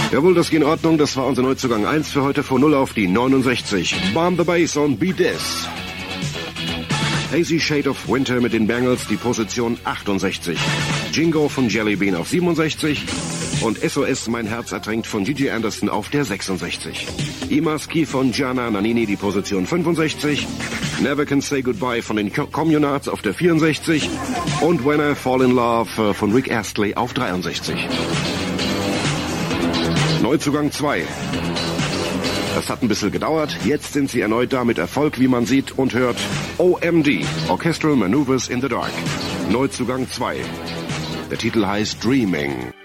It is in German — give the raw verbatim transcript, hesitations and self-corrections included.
Jawohl, das geht in Ordnung. Das war unser Neuzugang eins für heute von null auf die neunundsechzig. Bomb the Bass on Beat This. Hazy Shade of Winter mit den Bangles, die Position achtundsechzig. Jingo von Jelly Bean auf siebenundsechzig. Und S O S Mein Herz ertränkt von Gigi Anderson auf der sechsundsechzig. Imaski von Gianna Nannini, die Position fünfundsechzig. Never Can Say Goodbye von den Communards auf der vierundsechzig. Und When I Fall in Love von Rick Astley auf dreiundsechzig. Neuzugang zwei. Das hat ein bisschen gedauert. Jetzt sind sie erneut da mit Erfolg, wie man sieht und hört. O M D, Orchestral Maneuvers in the Dark. Neuzugang zwei. Der Titel heißt Dreaming.